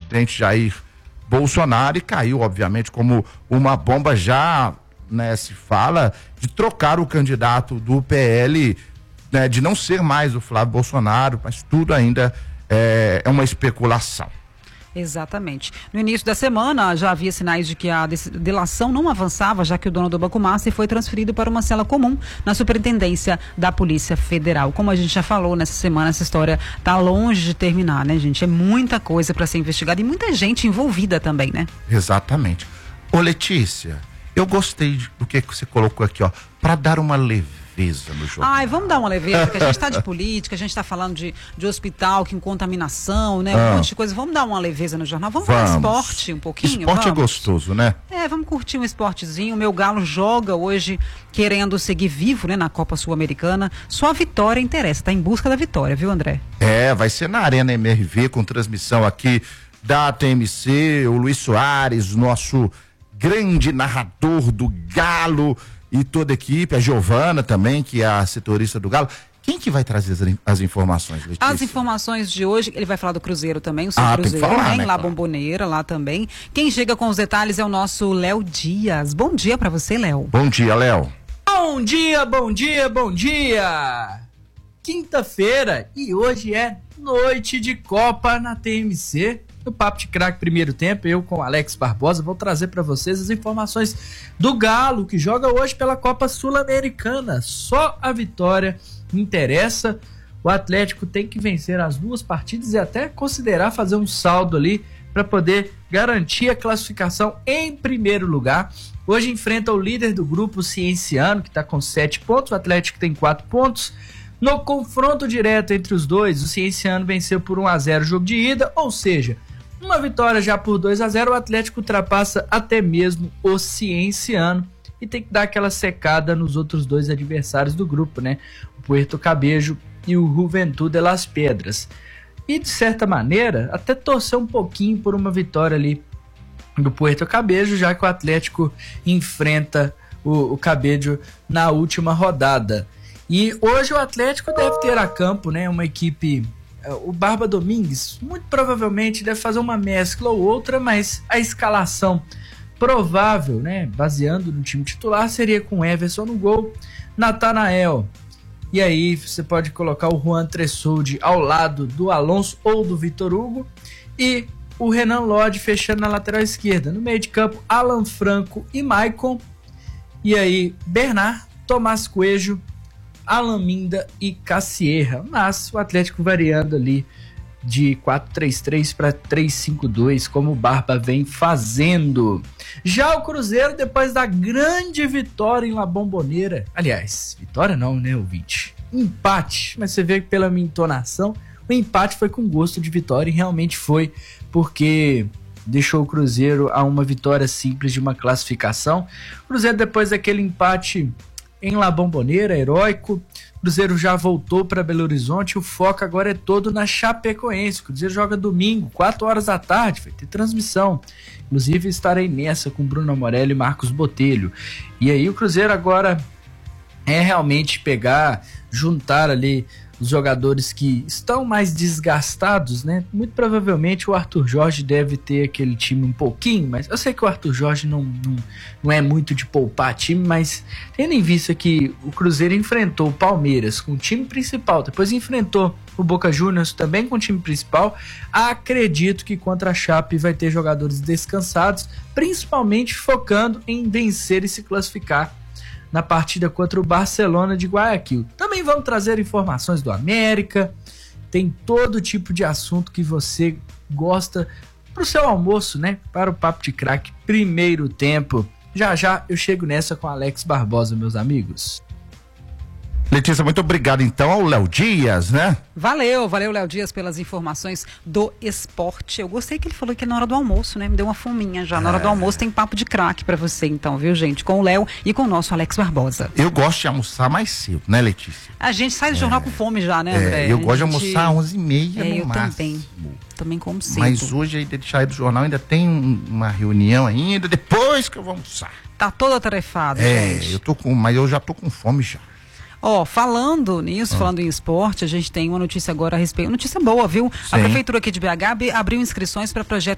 presidente Jair Bolsonaro e caiu, obviamente, como uma bomba. Já, né, se fala de trocar o candidato do PL, né, de não ser mais o Flávio Bolsonaro, mas tudo ainda é uma especulação. Exatamente. No início da semana já havia sinais de que a delação não avançava, já que o dono do Banco Master foi transferido para uma cela comum na Superintendência da Polícia Federal. Como a gente já falou nessa semana, essa história está longe de terminar, né, gente? É muita coisa para ser investigada e muita gente envolvida também, né? Exatamente. Ô, Letícia, eu gostei do que você colocou aqui, ó, para dar uma leveza no jornal. Ai, vamos dar uma leveza, porque a gente está de política, a gente está falando de hospital, com contaminação, né? Um monte de coisa. Vamos dar uma leveza no jornal. Vamos falar esporte um pouquinho? Esporte é gostoso, né? Vamos curtir um esportezinho. O meu Galo joga hoje querendo seguir vivo, né, na Copa Sul-Americana. Só a vitória interessa, tá em busca da vitória, viu, André? Vai ser na Arena MRV, com transmissão aqui da TMC, o Luiz Soares, nosso grande narrador do Galo, e toda a equipe, a Giovana também, que é a setorista do Galo. Quem que vai trazer as informações, Letícia? As informações de hoje, ele vai falar do Cruzeiro também, o seu Cruzeiro, tem que falar, né, lá claro. Bomboneira, lá também. Quem chega com os detalhes é o nosso Léo Dias. Bom dia pra você, Léo. Bom dia, Léo. Bom dia, bom dia, bom dia! Quinta-feira e hoje é noite de Copa na TMC. No Papo de Craque Primeiro Tempo, eu com Alex Barbosa vou trazer para vocês as informações do Galo, que joga hoje pela Copa Sul-Americana. Só a vitória interessa. O Atlético tem que vencer as duas partidas e até considerar fazer um saldo ali para poder garantir a classificação em primeiro lugar. Hoje enfrenta o líder do grupo, o Cienciano, que está com 7 pontos, o Atlético tem 4 pontos. No confronto direto entre os dois, o Cienciano venceu por 1-0 o jogo de ida, ou seja, uma vitória já por 2-0, o Atlético ultrapassa até mesmo o Cienciano e tem que dar aquela secada nos outros dois adversários do grupo, né? O Puerto Cabello e o Juventud de las Pedras. E de certa maneira, até torcer um pouquinho por uma vitória ali do Puerto Cabello, já que o Atlético enfrenta o Cabello na última rodada. E hoje o Atlético deve ter a campo, né, uma equipe, o Barba Domingues, muito provavelmente deve fazer uma mescla ou outra, mas a escalação provável, né, baseando no time titular, seria com Everson no gol, Natanael, e aí você pode colocar o Juan Tressoldi ao lado do Alonso ou do Vitor Hugo, e o Renan Lodge fechando na lateral esquerda. No meio de campo, Alan Franco e Maicon, e aí Bernard, Tomás Coelho, Alan Minda e Cassierra, mas o Atlético variando ali de 4-3-3 para 3-5-2, como o Barba vem fazendo. Já o Cruzeiro, depois da grande vitória em La Bombonera, aliás, vitória não, né, ouvinte? Empate, mas você vê que pela minha entonação, o empate foi com gosto de vitória e realmente foi, porque deixou o Cruzeiro a uma vitória simples de uma classificação. O Cruzeiro, depois daquele empate em La Bombonera, heróico, o Cruzeiro já voltou para Belo Horizonte, o foco agora é todo na Chapecoense. O Cruzeiro joga domingo, 4 horas da tarde, vai ter transmissão. Inclusive estarei nessa com Bruno Morelli e Marcos Botelho. E aí o Cruzeiro agora é realmente pegar, juntar ali os jogadores que estão mais desgastados, né? Muito provavelmente o Arthur Jorge deve ter aquele time um pouquinho, mas eu sei que o Arthur Jorge não é muito de poupar time, mas tendo em vista que o Cruzeiro enfrentou o Palmeiras com o time principal, depois enfrentou o Boca Juniors também com o time principal, acredito que contra a Chape vai ter jogadores descansados, principalmente focando em vencer e se classificar na partida contra o Barcelona de Guayaquil. Também vamos trazer informações do América, tem todo tipo de assunto que você gosta para o seu almoço, né? Para o Papo de Craque Primeiro Tempo. Já já eu chego nessa com Alex Barbosa, meus amigos. Letícia, muito obrigado então ao Léo Dias, né? Valeu Léo Dias pelas informações do esporte. Eu gostei que ele falou que é na hora do almoço, né? Me deu uma fominha já. Na hora do almoço tem Papo de Craque pra você então, viu, gente? Com o Léo e com o nosso Alex Barbosa. Eu gosto de almoçar mais cedo, né, Letícia? A gente sai do jornal com fome já, né, André? Eu gosto de almoçar às 11h30 no eu máximo. Também como cedo. Mas hoje ainda de sair do jornal ainda tem uma reunião ainda, depois que eu vou almoçar. Tá todo atarefado, gente. Mas eu já tô com fome já. Falando nisso, falando em esporte, a gente tem uma notícia agora a respeito, notícia boa, viu? Sim. A Prefeitura aqui de BH abriu inscrições para projeto